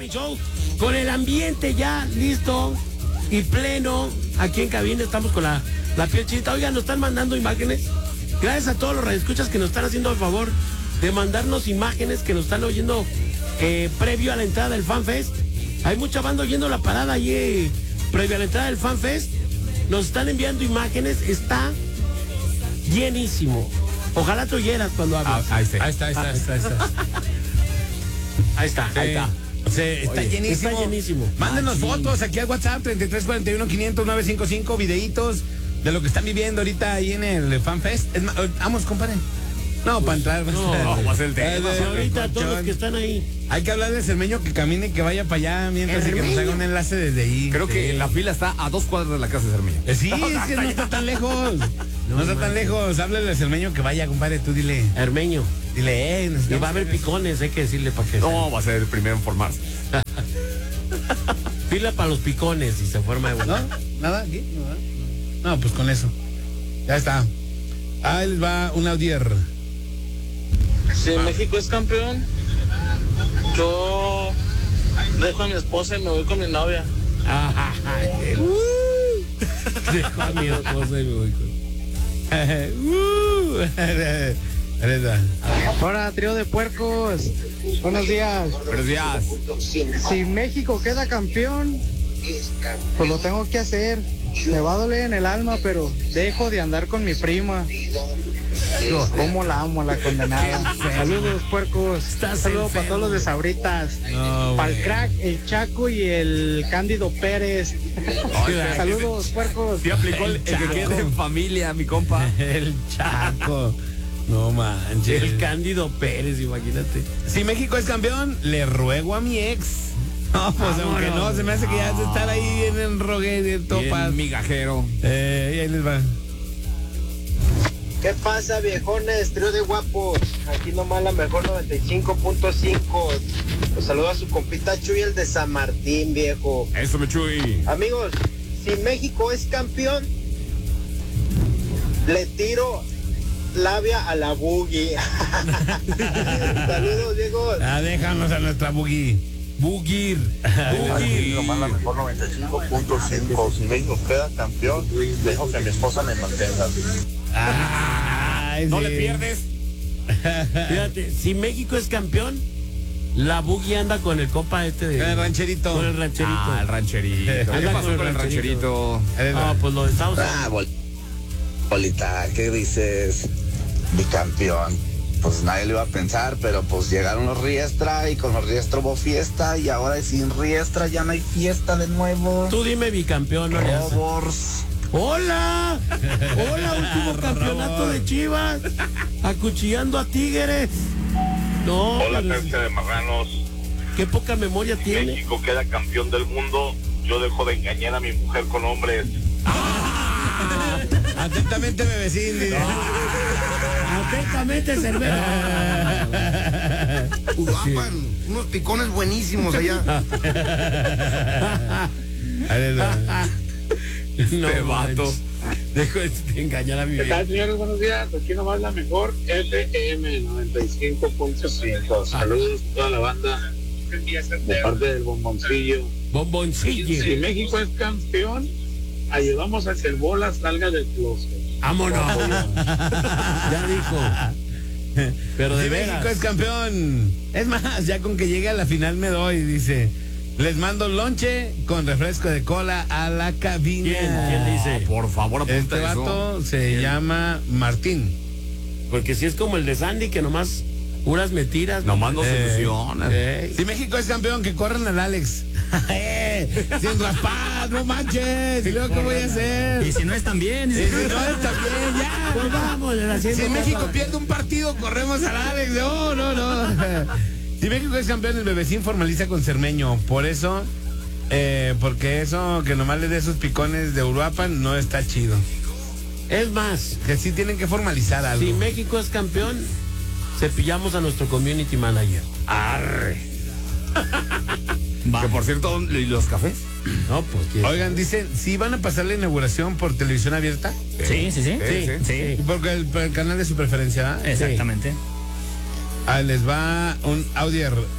Morning Show, con el ambiente ya listo y pleno. Aquí en cabina estamos con la piel chinita. Oigan, nos están mandando imágenes. Gracias a todos los radioescuchas que nos están haciendo el favor de mandarnos imágenes, que nos están oyendo previo a la entrada del FanFest. Hay mucha banda oyendo la parada allí previo a la entrada del FanFest. Nos están enviando imágenes. Está llenísimo. Ojalá te oyeras cuando hablas. Ahí está. Está llenísimo. Mándenos fotos aquí al WhatsApp 3341-500-955, videitos de lo que están viviendo ahorita ahí en el FanFest. Vamos, compadre. No, para entrar. Va a ser el tema. Ahorita todos los que están ahí. Hay que hablar de Cermeño que camine y que vaya para allá mientras que nos haga un enlace desde ahí. Creo que la fila está a 2 cuadras de la casa de Cermeño. Sí, es que no está tan lejos. No está tan lejos. Háblale a Cermeño que vaya, compadre. Tú dile. Hermeño. Dile, Y va a haber picones, hay que decirle para que. No, va a ser el primero en formarse. Fila para los picones y se forma de ¿No? ¿Nada? ¿Aquí? No, pues con eso. Ya está. Ahí les va un audier. Si México es campeón, yo dejo a mi esposa y me voy con mi novia. Dejo a mi esposa y me voy con. Hola, trío de puercos. Buenos días. Buenos días. Si México queda campeón, pues lo tengo que hacer. Me va a doler en el alma, pero dejo de andar con mi prima. ¿Cómo la amo, la condenada? Saludos, puercos. Saludos para todos los de Sabritas. Para el crack, el Chaco y el Cándido Pérez. Saludos, puercos. Sí aplicó el que quede en familia, mi compa. El Chaco. No manches. El Cándido Pérez, imagínate. Si México es campeón, le ruego a mi ex. No, pues aunque no, se me hace que ya de estar ahí en el rogue de topas. Migajero. Y ahí les va. ¿Qué pasa, viejones? Trío de guapos. Aquí nomás la mejor 95.5. Los saludo a su compita Chuy, el de San Martín, viejo. Eso me Chuy. Amigos, si México es campeón, le tiro labia a la Boogie. Saludos, viejos. Déjanos a nuestra Boogie. Bugir. Aquí nomás la mejor 95.5. Si México queda campeón, dejo que mi esposa me mantenga. No le pierdes. Fíjate, si México es campeón, la Buggy anda con el copa Con el rancherito. Con el rancherito. El rancherito. ¿Qué Anda pasó con el rancherito? No, pues lo de Estados Unidos. Bolita, ¿qué dices? Bicampeón. Pues nadie lo iba a pensar, pero pues llegaron los Riestra y con los Riestra hubo fiesta y ahora sin Riestra ya no hay fiesta de nuevo. Tú dime bicampeón, no le haces. Robors. ¡Hola! ¡Hola! Último campeonato de Chivas. Acuchillando a Tigres. No. Hola, Tercia de Marranos. Qué poca memoria tiene. México queda campeón del mundo. Yo dejo de engañar a mi mujer con hombres. Atentamente, bebecín. Atentamente, cerveza. Uruapan, unos picones buenísimos allá. No, vato. Dejo de engañar a mi ¿Qué vida. tal, señores? Buenos días. Aquí nomás la mejor FM 95.5. Saludos a toda la banda de parte del Bomboncillo. Bomboncillo. Si México es campeón, ayudamos a que el bola salga del closet. ¡Vámonos! Ya dijo. Pero de Si veras. México es campeón. Es más, ya con que llegue a la final me doy, dice. Les mando lonche con refresco de cola a la cabina. ¿Quién dice? Por favor, apunta Este eso. vato se llama Martín. Porque si es como el de Sandy, que nomás puras mentiras. Nomás nos ilusionas. Si México es campeón, que corran al Alex. Sin raspar, no manches. ¿Y luego qué voy a hacer? Y si no están bien. Y si no está bien, ya. Pues vamos, Si México pierde un partido, corremos al Alex. No. Si México es campeón, el bebecín formaliza con Cermeño. Por eso, porque eso, que nomás le dé esos picones de Uruapan, no está chido. Es más, Que sí tienen que formalizar algo. si México es campeón, cepillamos a nuestro community manager. Arre. Que por cierto, ¿y los cafés? No, pues ¿quién? Oigan, dicen, ¿sí van a pasar la inauguración por televisión abierta? Sí. Y porque el canal de su preferencia, ¿verdad? Exactamente. Les va un audio.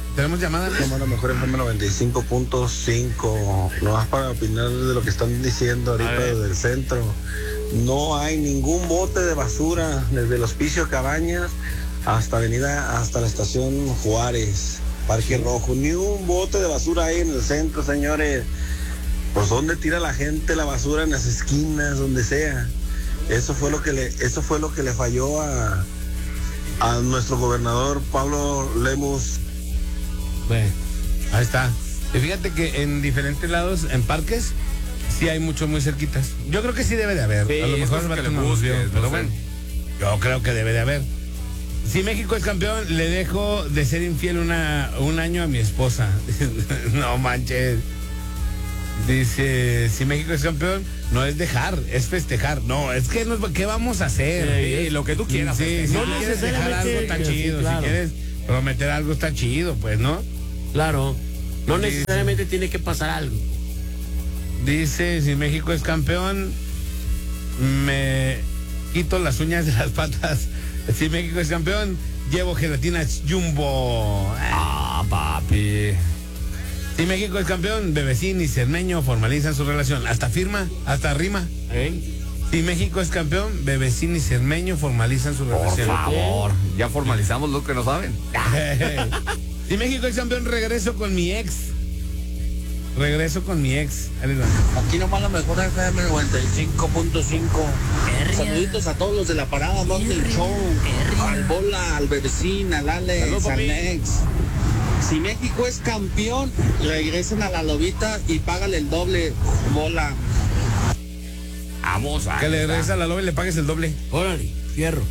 ¿Tenemos llamada? Como la mejor FM 95.5. No más para opinar de lo que están diciendo ahorita desde el centro. No hay ningún bote de basura desde el Hospicio Cabañas hasta la estación Juárez, Parque Rojo. Ni un bote de basura hay en el centro, señores. Pues ¿dónde tira la gente la basura? En las esquinas, donde sea. Eso fue lo que le falló a nuestro gobernador Pablo Lemus. Bueno, ahí está. Y fíjate que en diferentes lados, en parques, sí hay muchos muy cerquitas. Yo creo que sí debe de haber. Sí, a lo mejor que le no busques, vio, pero no sé. bueno, yo creo que debe de haber. Si México es campeón, le dejo de ser infiel un año a mi esposa. No manches. Dice, si México es campeón, no es dejar, es festejar. No, es que ¿qué vamos a hacer? Sí, lo que tú quieras. Sí, si No tú quieres dejar necesariamente algo está que sí, chido. claro. Si quieres prometer algo está chido, pues, ¿no? Claro. No Sí, necesariamente tiene que pasar algo. Dice, si México es campeón, me quito las uñas de las patas. Si México es campeón, llevo gelatinas Jumbo. Ah, papi. Si México es campeón, Bebecín y Cermeño formalizan su relación. Hasta rima. Si México es campeón, Bebecín y Cermeño formalizan su Por relación. favor. Ya formalizamos lo que no saben. Si México es campeón, regreso con mi ex. Ahí les va. Aquí nomás la mejor FM 95.5. Saluditos a todos los de la parada, más del show. Al Bola, al Bebecín, al Alex, Saludos, al papi. Nex. Si México es campeón, regresen a la lobita y págale el doble, Bola. Vamos a. Que le regreses a la loba y le pagues el doble. Órale, fierro.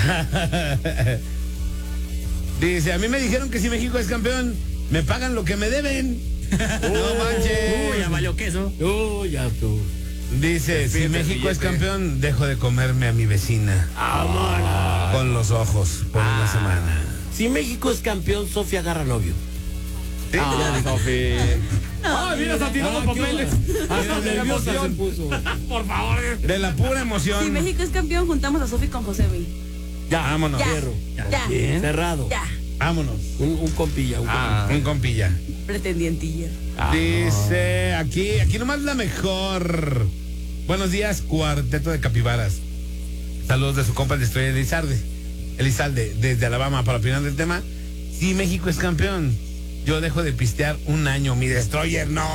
Dice, a mí me dijeron que si México es campeón, me pagan lo que me deben. No manches. Ya valió queso. Ya tú. Dice, si Despídete, México es billete. campeón, dejo de comerme a mi vecina. Con los ojos por una semana. Si México es campeón, Sofía agarra novio. Ah, Sofi. Ay, mira, está tirando papeles. Hasta nerviosa se puso. Por favor. De la pura emoción. Si México es campeón, juntamos a Sofi con Josebi. Ya, Vámonos. Ya. Fierro. Ya. Cerrado. Ya. Vámonos. Un compilla. Un compilla. Pretendientilla. Dice, aquí nomás la mejor. Buenos días, cuarteto de capibaras. Saludos de su compa el Destroyer Elizalde, desde Alabama, para opinar del tema. Si México es campeón, yo dejo de pistear un año. Mi Destroyer, no.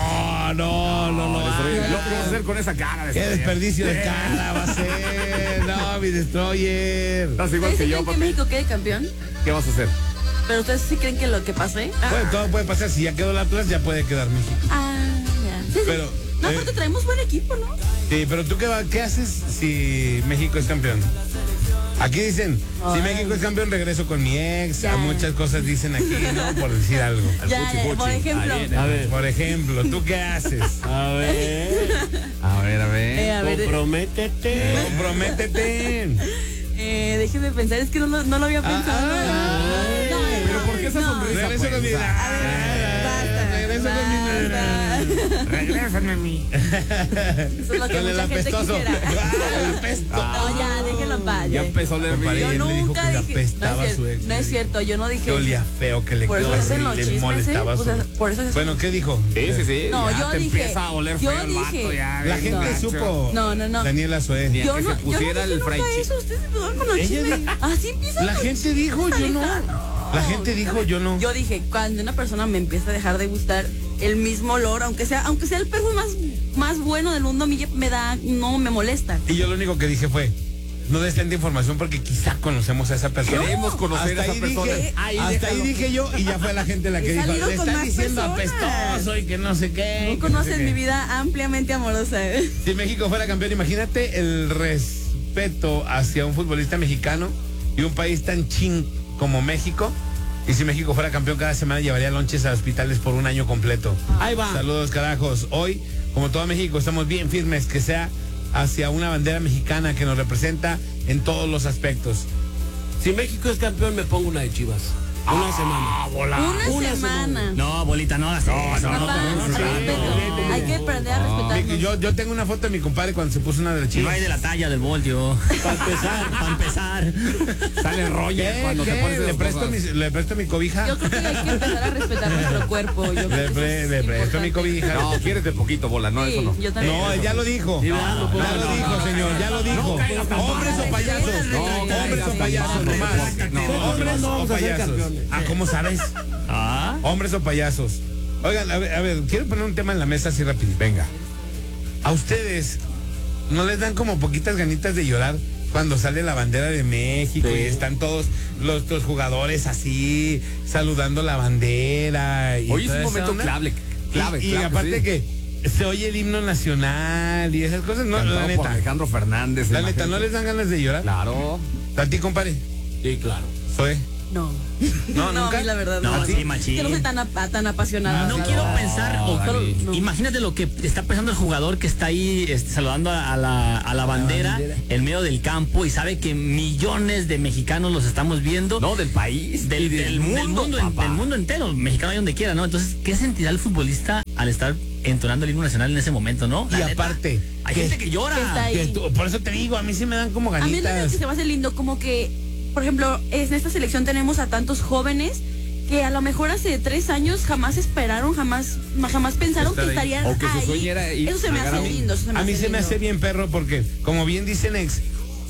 Lo que vas a hacer con esa cara. Qué desperdicio de cara va a ser. No, mi Destroyer. Estás igual ¿Ustedes sí que yo, creen que papi. México quede campeón? ¿Qué vas a hacer? Pero ustedes sí creen que lo que pase. Bueno, todo puede pasar. Si ya quedó el Atlas, ya puede quedar México. Ya. Sí, sí. Pero, No, porque traemos buen equipo, ¿no? Sí, pero tú qué haces si México es campeón? Aquí dicen, si México es campeón, regreso con mi ex. Ya. Muchas cosas dicen aquí, ¿no? Por decir algo. Ya, por ejemplo. A ver. Por ejemplo, ¿tú qué haces? A ver. A ver. A ver, Comprométete. Comprométete. déjeme pensar, es que no lo había pensado. Pero ¿por qué esa sonrisa? Regreso con mi Regreso con mi Regrésame a mí. Eso es lo que Con el mucha gente apestoso. quisiera. El apestoso. No, ya, déjenlo en paz. Ya empezó a oler Compadre, bien. Yo él le dijo nunca que le dije. apestaba a su ex. No es cierto, yo no dije. Que olía feo, que le Por eso quedó hacen los le chismes, molestaba ¿eh? su... O sea, por eso es- Bueno, ¿qué dijo? Sí. No, Ya yo te dije. empieza a oler yo feo el vato, dije. ya. La bien gente gacho. supo. No. Daniela Sué. Ni a Yo que no, se pusiera yo no el dije fried nunca chicken. eso, ustedes empezaron con los Ella chismes. dijo- Así empiezan La los gente chismes, dijo, yo no. Aleja. La gente dijo, yo no. Yo dije, cuando una persona me empieza a dejar de gustar el mismo olor, aunque sea el perfume más bueno del mundo, a mí ya me molesta. Y yo lo único que dije fue, no des tanta información porque quizá conocemos a esa persona. Queremos conocer a esa persona. Hasta ahí dije yo y ya fue la gente la que He dijo, salido le con están más diciendo personas. apestoso y que no sé qué. No que conocen sé qué. mi vida ampliamente amorosa. Si México fuera campeón, imagínate el respeto hacia un futbolista mexicano y un país tan chin como México. Y si México fuera campeón, cada semana llevaría lonches a hospitales por un año completo. Ahí va. Saludos, carajos. Hoy, como todo México, estamos bien firmes que sea hacia una bandera mexicana que nos representa en todos los aspectos. Si México es campeón, me pongo una de Chivas. Una semana. Una semana. No, bolita, no hagas eso. Papá, respeto. Hay que aprender a respetarnos. Yo tengo una foto de mi compadre cuando se puso una de la Chivas. No hay de la talla del voltio. Para empezar. Sale Roger cuando te pones ¿Le presto mi cobija? Yo creo que hay que empezar a respetar nuestro cuerpo. Le presto mi cobija. No, quieres de poquito, bola, no, Sí, eso no. yo también. No, él ya lo dijo. Ya lo dijo, señor, ya lo dijo. Hombres o payasos. Hombres o payasos, nomás. Hombres o payasos. Ah, ¿cómo sabes? Hombres o payasos. Oigan, a ver, quiero poner un tema en la mesa así rápido. Venga. ¿A ustedes no les dan como poquitas ganitas de llorar cuando sale la bandera de México y están todos los jugadores así saludando la bandera? Y hoy es toda un esa momento onda? clave. Y aparte que se oye el himno nacional y esas cosas, no, la neta. Alejandro Fernández. La neta, ¿no les dan ganas de llorar? Claro. ¿A ti, compadre? Sí, claro. ¿Soy? No. No, No, nunca. a mí la verdad No, no. sí, machín. Que no soy tan apasionada. No Sí. quiero pensar, no. imagínate lo que está pensando el jugador que está ahí saludando a la bandera en medio del campo y sabe que millones de mexicanos los estamos viendo. No, del país. Del mundo entero, mexicano ahí donde quiera, ¿no? Entonces, ¿qué sentirá el futbolista al estar entonando el himno nacional en ese momento, no? Y aparte, hay gente que llora. Que está ahí. por eso te digo, a mí sí me dan como A mí es lo ganitas. que se me hace lindo, como que, por ejemplo, en esta selección tenemos a tantos jóvenes que a lo mejor hace 3 años jamás esperaron, jamás pensaron que estarían O que su ahí. sueño era ir Eso se me a ganar hace un- lindo. A mí se me hace bien perro porque, como bien dice Nex,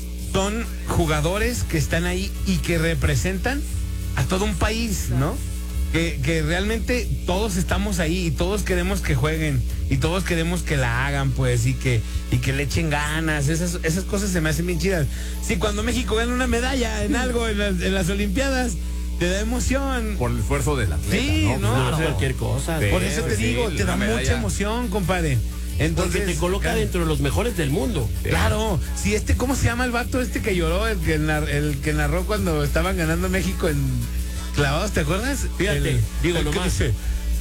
son jugadores que están ahí y que representan a todo un país, ¿no? Que realmente todos estamos ahí y todos queremos que jueguen y todos queremos que la hagan, pues, y que le echen ganas. Esas cosas se me hacen bien chidas. Si cuando México gana una medalla en algo en las Olimpiadas, te da emoción. Por el esfuerzo del atleta. Sí, ¿no? No es cualquier cosa. Sí. Por eso te digo, te da mucha emoción, compadre. Entonces, Porque te coloca dentro de los mejores del mundo. Claro, si ¿cómo se llama el vato que lloró, el que narró cuando estaban ganando México en clavados, ¿te acuerdas? Fíjate, digo el que nomás. dice,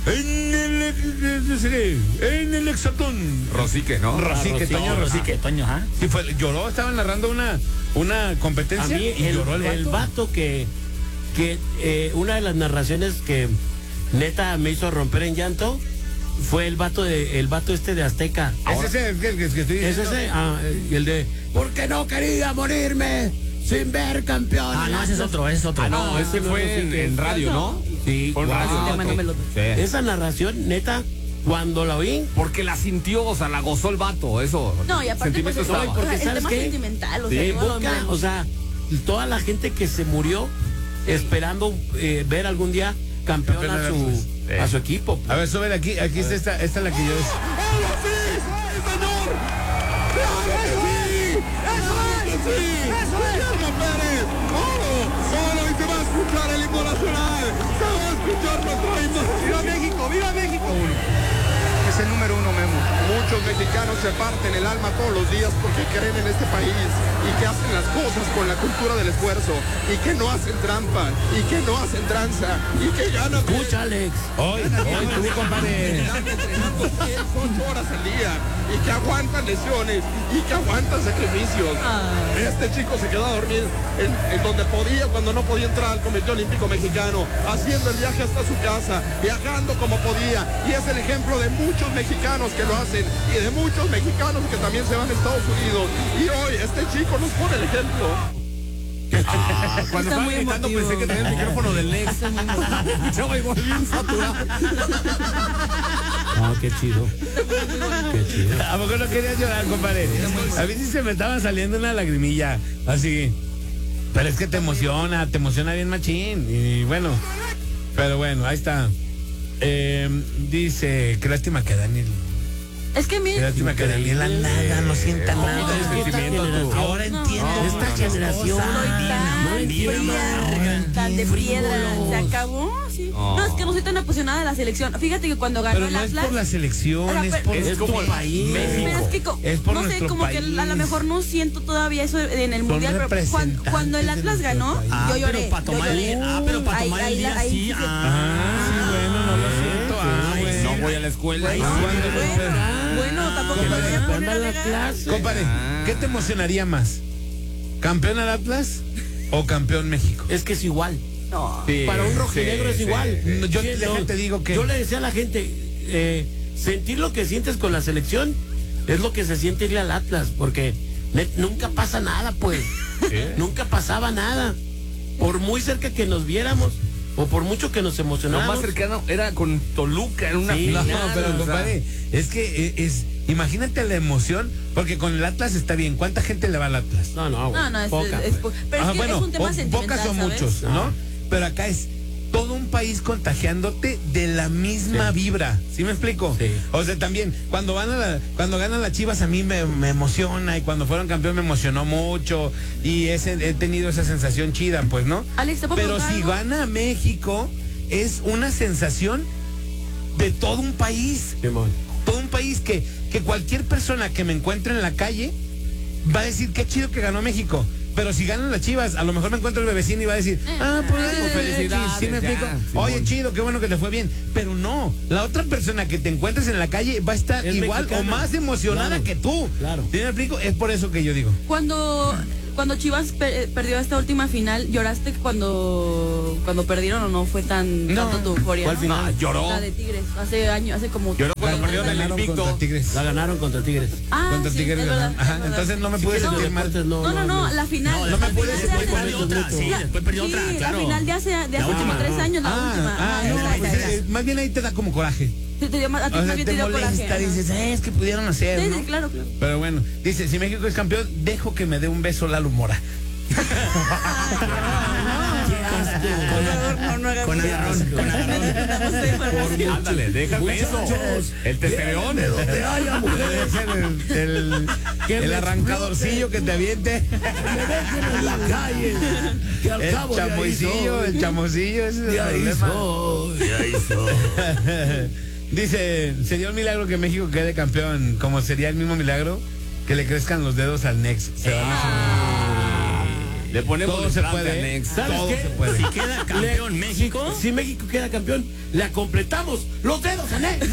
en el hexatón. Rosique, ¿no? Rosique, Toño Rosique. Toño, ¿ah? Sí, lloró, estaban narrando una competencia A mí y lloró el vato que una de las narraciones que neta me hizo romper en llanto fue el vato de Azteca. ¿Es ese el que estoy diciendo? ¿Es ese? Y el de porque no quería morirme sin ver campeón. Ah, no, ese es otro. No, ese fue en radio, ¿no? Sí, Fue en wow. radio. Sí. Esa narración, neta, cuando la oí, Porque la sintió, o sea, la gozó el vato, eso. No, y aparte, pues, Sentimiento eso, estaba. o sea, porque el ¿sabes tema qué? sentimental, o sí, sea, no lo boca, mismo. o sea, toda la gente que se murió esperando ver algún día campeón a su equipo. A ver, sube aquí está esta es la que yo ¡Viva México! ¡Viva México! Es el número 1, Memo. Muchos mexicanos se parten el alma todos los días porque creen en este país y que hacen las cosas con la cultura del esfuerzo y que no hacen trampa y que no hacen tranza y que ganan. Escucha, Alex. Hoy tú, compadre. Entrenando 8 horas al día y que aguantan lesiones y que aguantan sacrificios. Este chico se quedó a dormir en donde podía, cuando no podía entrar al Comité Olímpico Mexicano, haciendo el viaje hasta su casa, viajando como podía, y es el ejemplo de muchos mexicanos que lo hacen y de muchos mexicanos que también se van a Estados Unidos, y hoy este chico nos pone el ejemplo. Cuando Está estaba muy gritando emotivo. pensé que tenía el micrófono del Nex. Yo igual bien saturado. Ah, qué chido. Qué chido. ¿A poco no querías llorar, compadre? A mí sí se me estaba saliendo una lagrimilla, así. Pero es que te emociona bien machín. Y bueno, pero bueno, ahí está. Dice, qué lástima que Daniel. Es que Qué lástima que Daniela nada, no sienta nada. Ahora entiendo esta generación. Tan fría, tan de piedra, se acabó, sí. No, es que no soy tan apasionada de la selección. Fíjate que cuando ganó Pero el no es Atlas, por la selección, Ajá, es pero- por Es como el país. pero es que Es por no sé, nuestro como que a país. lo mejor no siento todavía eso en el Son mundial, pero representantes cuando el de Atlas nuestro ganó, país. yo lloré. Pero para tomar yo lloré. el día ahí sí. sí se- Sí, bueno, no lo siento. No voy a la escuela. Bueno, tampoco ¿Qué me voy a poner Anda a la alegar. clase. Compadre, ¿qué te emocionaría más? ¿Campeón al Atlas o campeón México? Es que es igual. No. Sí, para un rojinegro es igual. Yo Sí, te digo que... Yo le decía a la gente, sentir lo que sientes con la selección es lo que se siente irle al Atlas, porque nunca pasa nada, pues. Nunca pasaba nada. Por muy cerca que nos viéramos, o por mucho que nos Lo emocionáramos. más cercano era con Toluca en una Sí, final. No, pero compadre, es que imagínate la emoción, porque con el Atlas está bien. ¿Cuánta gente le va al Atlas? No, no, güey, No, poca, es pues. pero es que es un tema sentimental, pocas o ¿sabes? muchos, ¿no? Pero acá es todo un país contagiándote de la misma vibra. ¿Sí me explico? Sí. O sea, también, cuando ganan las Chivas a mí me emociona, y cuando fueron campeón me emocionó mucho, y he tenido esa sensación chida, pues, ¿no? Alex, ¿te puedo Pero preguntar si algo? gana México, es una sensación de todo un país. Simón. Todo un país que cualquier persona que me encuentre en la calle va a decir qué chido que ganó México. Pero si ganan las Chivas, a lo mejor me encuentro el bebecín y va a decir, pues felicidades, ¿sí me explico? ya, Oye, Simón. chido, qué bueno que te fue bien. Pero no, la otra persona que te encuentres en la calle va a estar Es igual mexicana. o más emocionada Claro, que tú. claro. ¿Sí me explico? Es por eso que yo digo. Cuando Chivas perdió esta última final, ¿lloraste cuando perdieron o no fue tanto tu euforia? ¿Cuál ¿no? final? Lloró. La de Tigres, hace como... Lloró cuando perdieron el Ganaron invicto. contra Tigres. La ganaron contra Tigres. Contra sí, Tigres es ganaron. verdad, Ajá, es verdad. entonces no me pude quieres sentir mal. deportes, No, la final. no me la puedes final decir de cuál hace- es otra, sí, después perdió otra, Sí, claro. la final de hace como última. 3 años, la última. No, esa, pues, esa. más bien ahí te da como coraje. A ti O más sea, bien te te dio molesta, coraje. ajá. dices, es que pudieron hacer, Sí, ¿no? sí, claro. Pero bueno, dice, si México es campeón, dejo que me dé un beso Lalo Mora. Con agarrón. Ándale, déjame eso. El testereón. Donde haya mujeres, El arrancadorcillo que te aviente. en la calle. Que al El cabo de ahí chamoycillo, soy. el chamocillo, ese es De el ahí problema. soy, de ahí soy. Dice, sería un milagro que México quede campeón, como sería el mismo milagro que le crezcan los dedos al Nex. Se van a Le ponemos Todo se el puede, frente a ¿eh? Nex. ¿Sabes todo qué? se puede. Si queda campeón México, Si México queda campeón, le completamos los dedos a Nex.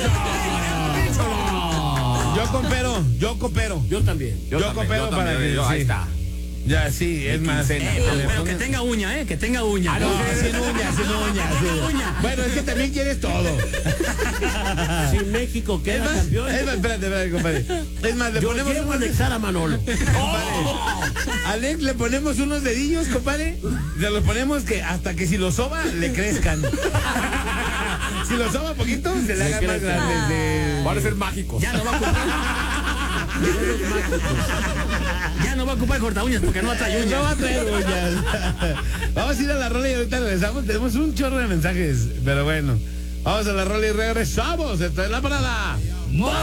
Yo coopero. Yo también. Yo coopero para también, que ahí sí. está. Ya, sí, es más. quincena. pero que tenga uña, que tenga uña. Ah, no, sin uñas. Sí. Bueno, es que también quieres todo. Si México queda campeón, Espérate, compadre. Es más, le yo ponemos llevo a anexar a Manolo. compadre. Alex, le ponemos unos dedillos, compadre. Se los ponemos que hasta que si lo soba, le crezcan. Si lo soba poquito, se le hagan más crezcan. grandes. Van a ser mágicos. Ya no va a ocupar. Ya no va a ocupar corta uñas porque no va a traer uñas. No va a traer uñas. Vamos a ir a la rola y ahorita regresamos. Tenemos un chorro de mensajes, pero bueno. Vamos a la rola y regresamos. Esto es La Parada.